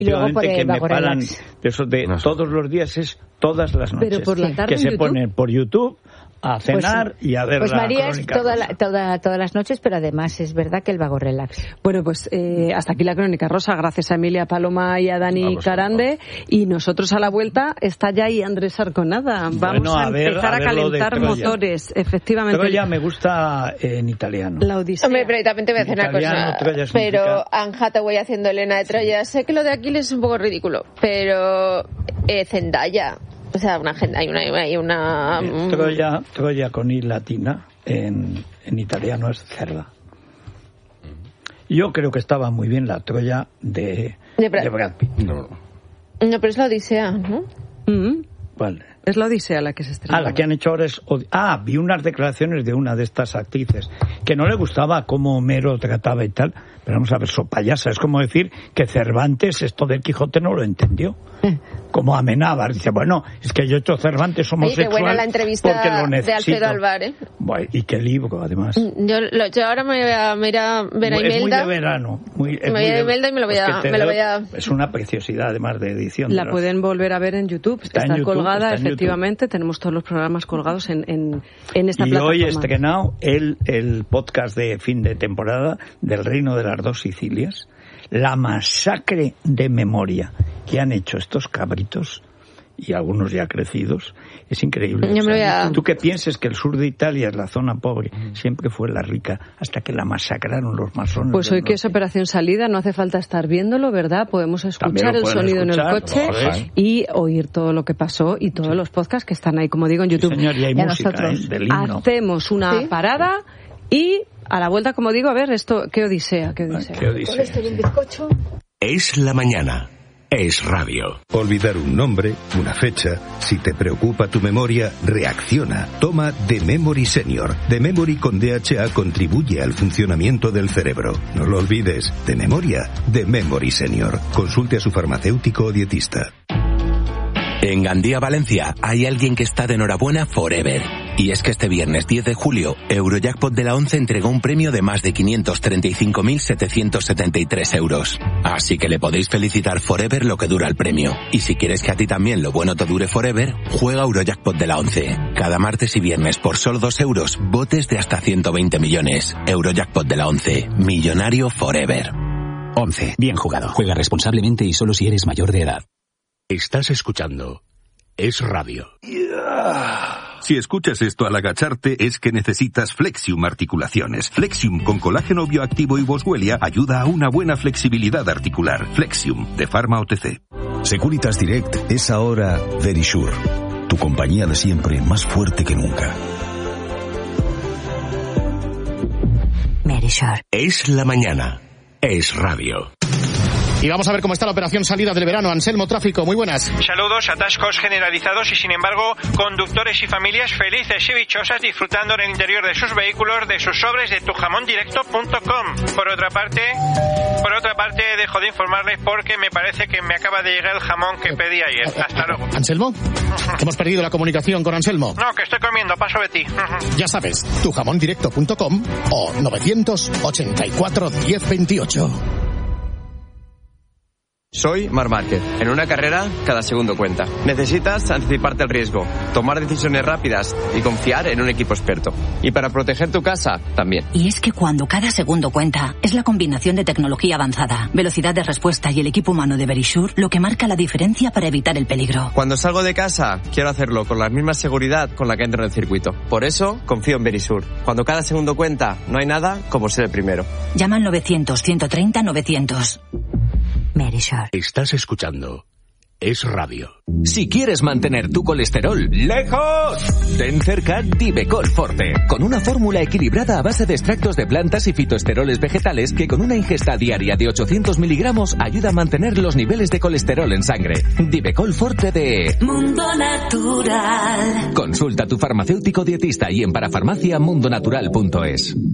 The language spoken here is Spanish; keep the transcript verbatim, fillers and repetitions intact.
Y luego por que el me Vago paran Relax. de eso de No sé. todos los días es todas las noches. Pero por la tarde que en se YouTube. ponen por YouTube a cenar Pues, y a ver pues la María es crónica toda rosa. la- toda, todas las noches, pero además es verdad que el Vago Relax. Bueno, pues eh, hasta aquí la Crónica Rosa, gracias a Emilia Paloma y a Dani Vamos, Carande. Y nosotros a la vuelta está ya ahí Andrés Arconada. Vamos Bueno, a, a ver- empezar a a, ver lo de calentar Troya. motores, efectivamente. Troya me gusta en italiano. La Odisea. Hombre, pero también te voy a decir una Italiano, cosa. Troya significa- Pero Anne Hathaway haciendo Elena de Troya. Sé que lo de Aquiles es un poco ridículo, pero eh, Zendaya. O sea, una gente, hay una, hay una. Eh, Troya, Troya con I latina en, en italiano es cerda. Yo creo que estaba muy bien la Troya de, De Brad- de Brad Pitt. No. No, pero es la Odisea, ¿no? Mm, Vale. es la Odisea la que se estrena. Ah, la que han hecho ahora es... Od- Ah, vi unas declaraciones de una de estas actrices que no le gustaba cómo Homero trataba y tal, pero vamos a ver, so payasa. Es como decir que Cervantes esto del Quijote no lo entendió. Como Amenábar. Dice, bueno, es que yo he hecho Cervantes Oye, homosexual qué buena la entrevista porque lo de necesito. Alfredo Alvar, ¿eh? Bueno, y qué libro, además. Yo, lo- yo ahora me voy a, me ir a ver a es muy Imelda. de verano. Muy, es Me voy muy a de- Imelda y me lo voy a- pues que te me lo da- voy a- Es una preciosidad, además, de edición. La de los- pueden volver a ver en YouTube. Está Está, en YouTube, colgada, está en efectivamente. Tenemos todos los programas colgados en, en, en esta Y plataforma. hoy he estrenado el, el podcast de fin de temporada del Reino de las Dos Sicilias, la masacre de memoria que han hecho estos cabritos, y algunos ya crecidos, es increíble. Yo me voy a- Tú que pienses que el sur de Italia es la zona pobre, siempre fue la rica, hasta que la masacraron los masones. Pues del hoy que es norte. operación salida, no hace falta estar viéndolo, ¿verdad? Podemos También escuchar lo el pueden sonido en el escuchar, coche joder. y oír todo lo que pasó y todos los podcasts que están ahí, como digo, en Sí, YouTube. señor, y hay Y a música, nosotros. ¿eh? Del himno. Hacemos una ¿Sí? parada y a la vuelta, como digo, a ver, esto, qué odisea, qué Ah, odisea. qué odisea. Es la mañana. Es radio. Olvidar un nombre, una fecha. Si te preocupa tu memoria, reacciona. Toma The Memory Senior. The Memory con D H A contribuye al funcionamiento del cerebro. No lo olvides. De memoria, The Memory Senior. Consulte a su farmacéutico o dietista. En Gandía, Valencia, hay alguien que está de enhorabuena forever. Y es que este viernes diez de julio, Eurojackpot de la once entregó un premio de más de quinientos treinta y cinco mil setecientos setenta y tres euros. Así que le podéis felicitar forever lo que dura el premio. Y si quieres que a ti también lo bueno te dure forever, juega Eurojackpot de la once. Cada martes y viernes por solo dos euros, botes de hasta ciento veinte millones. Eurojackpot de la once. Millonario forever. once. Bien jugado. Juega responsablemente y solo si eres mayor de edad. Estás escuchando Es Radio. Si escuchas esto al agacharte es que necesitas Flexium Articulaciones. Flexium con colágeno bioactivo y boswellia ayuda a una buena flexibilidad articular. Flexium de Pharma O T C. Securitas Direct es ahora Verisure, tu compañía de siempre más fuerte que nunca. Verisure. Es la mañana. Es Radio. Y vamos a ver cómo está la operación salida del verano. Anselmo Tráfico, muy buenas. Saludos, atascos generalizados y sin embargo conductores y familias felices y dichosas disfrutando en el interior de sus vehículos de sus sobres de tu jamón directo punto com. Por otra parte, por otra parte dejo de informarles porque me parece que me acaba de llegar el jamón que pedí ayer. Hasta luego. ¿Anselmo? Hemos perdido la comunicación con Anselmo. No, que estoy comiendo, paso de ti. Ya sabes, tu jamón directo punto com o novecientos ochenta y cuatro diez veintiocho. Soy Marc Márquez. En una carrera, cada segundo cuenta. Necesitas anticiparte al riesgo, tomar decisiones rápidas y confiar en un equipo experto. Y para proteger tu casa, también. Y es que cuando cada segundo cuenta, es la combinación de tecnología avanzada, velocidad de respuesta y el equipo humano de Verisure lo que marca la diferencia para evitar el peligro. Cuando salgo de casa, quiero hacerlo con la misma seguridad con la que entro en el circuito. Por eso, confío en Verisure. Cuando cada segundo cuenta, no hay nada como ser el primero. Llama al novecientos, ciento treinta, novecientos. Verisure. Estás escuchando Es Radio. Si quieres mantener tu colesterol lejos, ten cerca Divecol Forte, con una fórmula equilibrada a base de extractos de plantas y fitoesteroles vegetales que con una ingesta diaria de ochocientos miligramos ayuda a mantener los niveles de colesterol en sangre. Divecol Forte de Mundo Natural. Consulta a tu farmacéutico dietista y en parafarmacia mundonatural punto es.